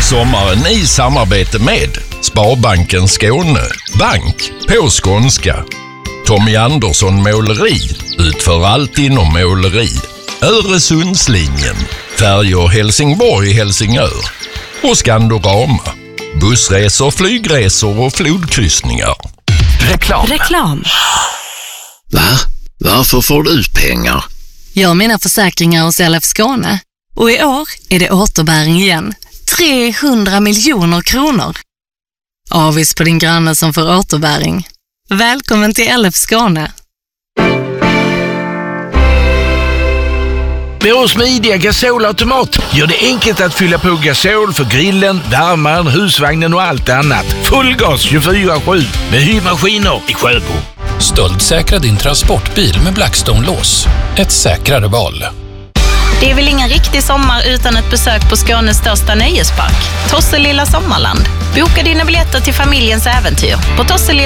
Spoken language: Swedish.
Sommaren i samarbete med Sparbanken Skåne, bank på skånska. Tommy Andersson Måleri utför allt inom måleri. Öresundslinjen, färjor Helsingborg-Helsingör och Skandorama, bussresor, flygresor och flodkryssningar. Reklam. Va? Varför får du ut pengar? Gör mina försäkringar hos LF Skåne. Och i år är det återbäring igen. 300 miljoner kronor. Avis på din granne som får återbäring. Välkommen till LF Skåne. Vår smidiga gasolautomat gör det enkelt att fylla på gasol för grillen, värmaren, husvagnen och allt annat. Fullgas 24/7 med hyrmaskiner i Sjöbo. Stöldsäkra din transportbil med Blackstone-lås. Ett säkrare val. Det är väl ingen riktig sommar utan ett besök på Skånes största nöjespark, Tosselilla Sommarland. Boka dina biljetter till familjens äventyr på